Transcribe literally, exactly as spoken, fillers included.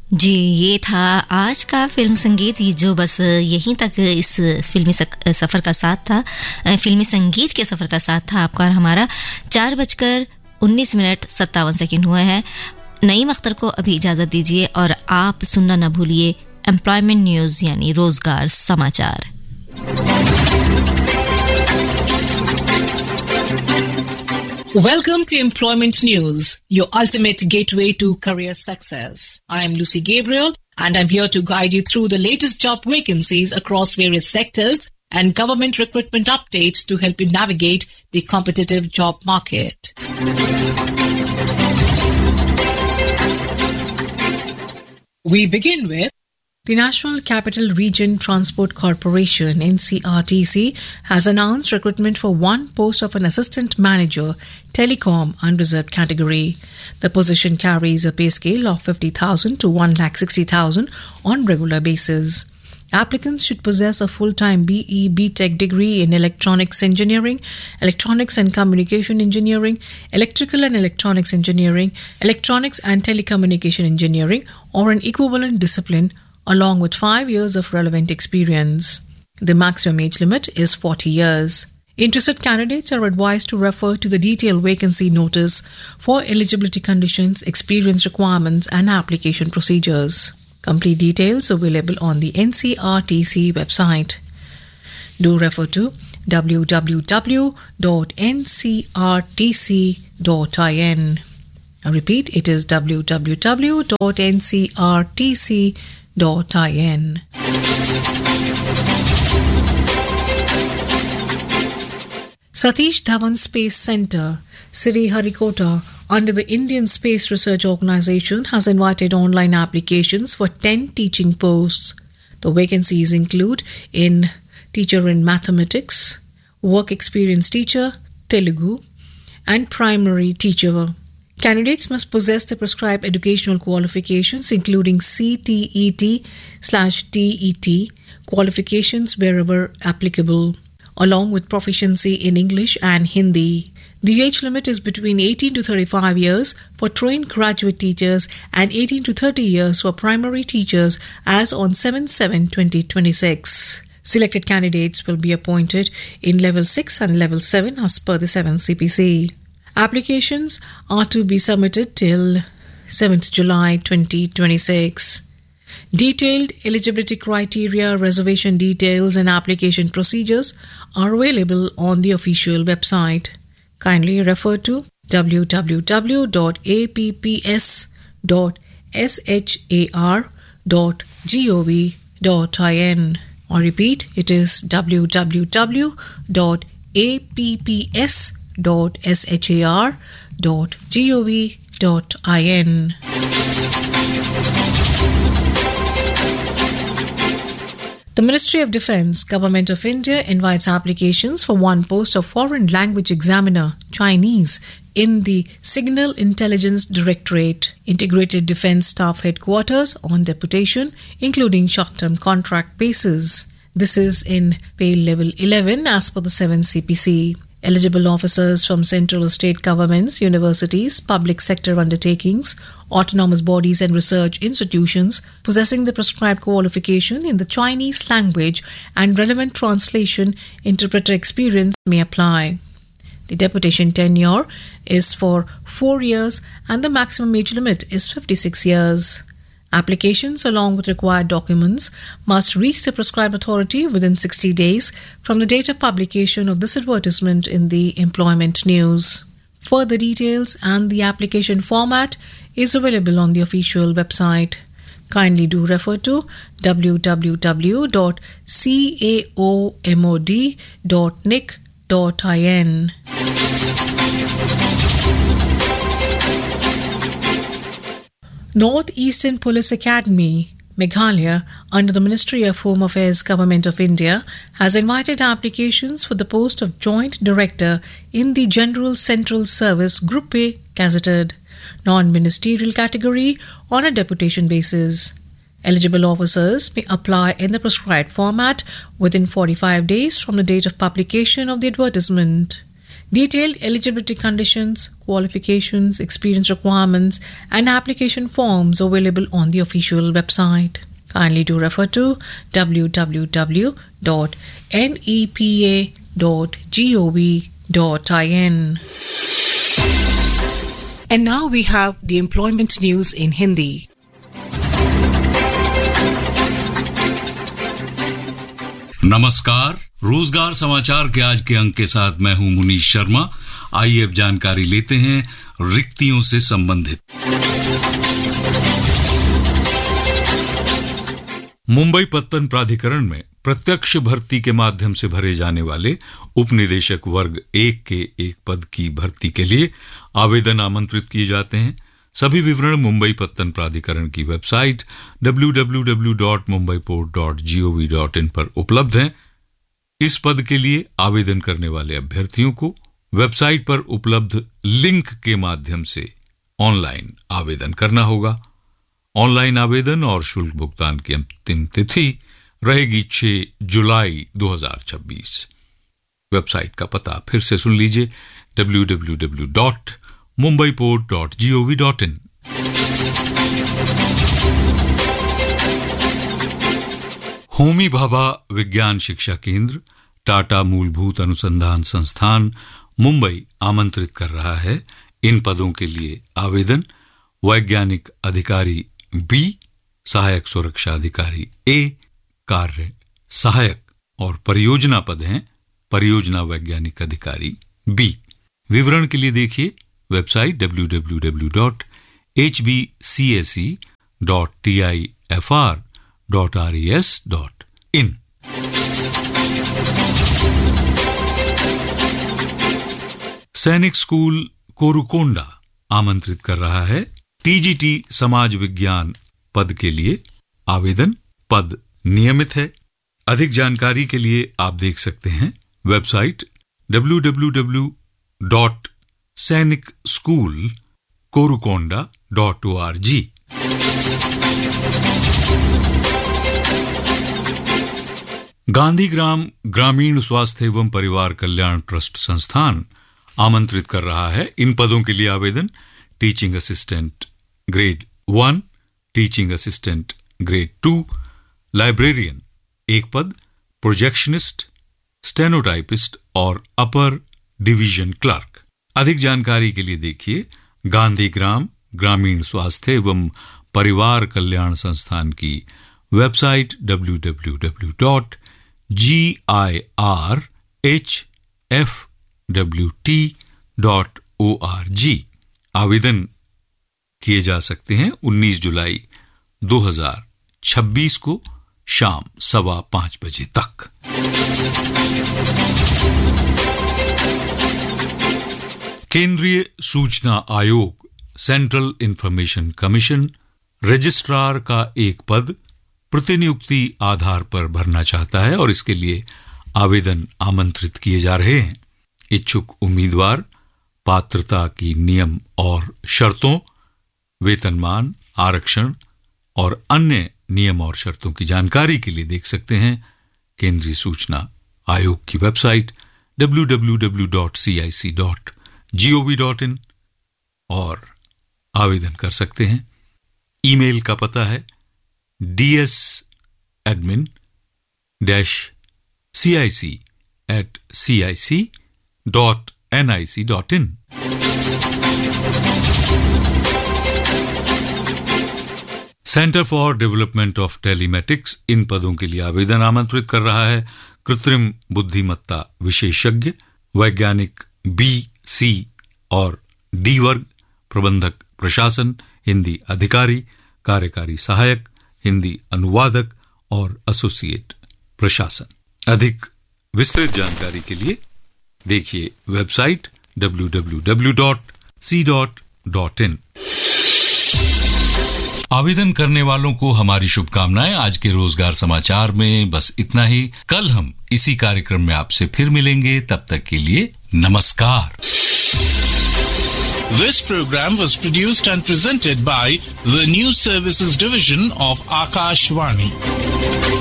जी, ये था आज का फिल्म संगीत, ये जो बस यहीं तक इस फिल्मी सफ़र का साथ था, फिल्मी संगीत के सफ़र का साथ था आपका और हमारा। चार बजकर उन्नीस मिनट सत्तावन सेकंड हुए हैं। नईम अख्तर को अभी इजाज़त दीजिए और आप सुनना न भूलिए एम्प्लॉयमेंट न्यूज़ यानी रोज़गार समाचार। Welcome to Employment News, your ultimate gateway to career success. I am Lucy Gabriel and I'm here to guide you through the latest job vacancies across various sectors and government recruitment updates to help you navigate the competitive job market. We begin with the National Capital Region Transport Corporation, N C R T C, has announced recruitment for one post of an assistant manager, telecom, unreserved category. The position carries a pay scale of fifty thousand to one lakh sixty thousand on regular basis. Applicants should possess a full-time B E B Tech degree in electronics engineering, electronics and communication engineering, electrical and electronics engineering, electronics and telecommunication engineering, or an equivalent discipline, along with five years of relevant experience. The maximum age limit is forty years. Interested candidates are advised to refer to the detailed vacancy notice for eligibility conditions, experience requirements, and application procedures. Complete details available on the N C R T C website. Do refer to w w w dot n c r t c dot i n. I repeat, it is w w w dot n c r t c dot i n. Satish Dhawan Space Center, Sriharikota, under the Indian Space Research Organisation, has invited online applications for ten teaching posts. The vacancies include in teacher in mathematics, work experience teacher, Telugu, and primary teacher. Candidates must possess the prescribed educational qualifications, including C T E T slash T E T qualifications wherever applicable, along with proficiency in English and Hindi. The age limit is between eighteen to thirty-five years for trained graduate teachers and eighteen to thirty years for primary teachers as on seven seven twenty twenty-six. Selected candidates will be appointed in Level six and Level seven as per the seventh C P C. Applications are to be submitted till seventh July twenty twenty-six. Detailed eligibility criteria, reservation details, and application procedures are available on the official website. Kindly refer to w w w dot a p p s dot s h a r dot gov dot i n. I repeat, it is w w w dot a p p s dot s h a r dot gov dot i n. The Ministry of Defence, Government of India invites applications for one post of Foreign Language Examiner, Chinese, in the Signal Intelligence Directorate, Integrated Defence Staff Headquarters on deputation, including short-term contract basis. This is in pay level eleven as per the seventh C P C. Eligible officers from central state governments, universities, public sector undertakings, autonomous bodies and research institutions possessing the prescribed qualification in the Chinese language and relevant translation interpreter experience may apply. The deputation tenure is for four years and the maximum age limit is fifty-six years. Applications along with required documents must reach the prescribed authority within sixty days from the date of publication of this advertisement in the Employment News. Further details and the application format is available on the official website. Kindly do refer to w w w dot caomod dot n i c dot i n. North Eastern Police Academy, Meghalaya, under the Ministry of Home Affairs, Government of India, has invited applications for the post of Joint Director in the General Central Service Group A gazetted, non-ministerial category on a deputation basis. Eligible officers may apply in the prescribed format within forty-five days from the date of publication of the advertisement. Detailed eligibility conditions, qualifications, experience requirements, and application forms available on the official website. Kindly do refer to w w w dot n e p a dot gov dot in. And now we have the employment news in Hindi. नमस्कार, रोजगार समाचार के आज के अंक के साथ मैं हूं मुनीश शर्मा। आइए अब जानकारी लेते हैं रिक्तियों से संबंधित। मुंबई पत्तन प्राधिकरण में प्रत्यक्ष भर्ती के माध्यम से भरे जाने वाले उपनिदेशक वर्ग एक के एक पद की भर्ती के लिए आवेदन आमंत्रित किए जाते हैं। सभी विवरण मुंबई पत्तन प्राधिकरण की website W W W dot Mumbai port dot G O V dot in पर उपलब्ध हैं। इस पद के लिए आवेदन करने वाले अभ्यर्थियों को वेबसाइट पर उपलब्ध लिंक के माध्यम से ऑनलाइन आवेदन करना होगा। ऑनलाइन आवेदन और शुल्क भुगतान की अंतिम तिथि रहेगी छह जुलाई दो हज़ार छब्बीस। वेबसाइट का पता फिर से सुन लीजिए W W W dot Mumbai port dot G O V dot in. Homi Bhabha विज्ञान शिक्षा केंद्र, टाटा मूलभूत अनुसंधान संस्थान मुंबई आमंत्रित कर रहा है इन पदों के लिए आवेदन। वैज्ञानिक अधिकारी बी, सहायक सुरक्षा अधिकारी ए, कार्य सहायक और परियोजना पद हैं परियोजना वैज्ञानिक अधिकारी बी। विवरण के लिए देखिए website W W W dot H B C S E dot T I F R dot R E S dot in. सैनिक स्कूल कोरुकोंडा आमंत्रित कर रहा है टी जी टी समाज विज्ञान पद के लिए आवेदन। पद नियमित है। अधिक जानकारी के लिए आप देख सकते हैं website W W W dot सैनिक school Korukonda dot O R G. Gandhigram ग्रामीण स्वास्थ्य एवं परिवार कल्याण ट्रस्ट संस्थान आमंत्रित कर रहा है इन पदों के लिए आवेदन। Teaching assistant grade one, teaching assistant grade two, librarian एक पद, प्रोजेक्शनिस्ट, स्टेनोटाइपिस्ट और अपर डिवीजन क्लर्क। अधिक जानकारी के लिए देखिए गांधीग्राम ग्रामीण स्वास्थ्य एवं परिवार कल्याण संस्थान की website W W W dot G I R H F W T dot O R G. आवेदन किए जा सकते हैं उन्नीस जुलाई दो हज़ार छब्बीस को शाम सवा पांच बजे तक। केंद्रीय सूचना आयोग सेंट्रल इंफॉर्मेशन कमीशन रजिस्ट्रार का एक पद प्रतिनियुक्ति आधार पर भरना चाहता है और इसके लिए आवेदन आमंत्रित किए जा रहे हैं। इच्छुक उम्मीदवार पात्रता की नियम और शर्तों, वेतनमान, आरक्षण और अन्य नियम और शर्तों की जानकारी के लिए देख सकते हैं केंद्रीय सूचना आयोग की website W W W dot C I C dot G O V dot in और आवेदन कर सकते हैं। ईमेल का पता है D S admin dash C I C eight C I C dot N I C dot in. Centre for development of telematics इन पदों के लिए आवेदन आमंत्रित कर रहा है कृत्रिम बुद्धिमत्ता विशेषज्ञ, वैज्ञानिक बी, सी और डी वर्ग, प्रबंधक प्रशासन, हिंदी अधिकारी, कार्यकारी सहायक, हिंदी अनुवादक और एसोसिएट प्रशासन। अधिक विस्तृत जानकारी के लिए देखिए website W W W dot C dot dot in. आवेदन करने वालों को हमारी शुभकामनाएं। आज के रोजगार समाचार में बस इतना ही। कल हम इसी कार्यक्रम में आपसे फिर मिलेंगे, तब तक के लिए नमस्कार। This program was produced and presented by the News Services Division of Akashvani.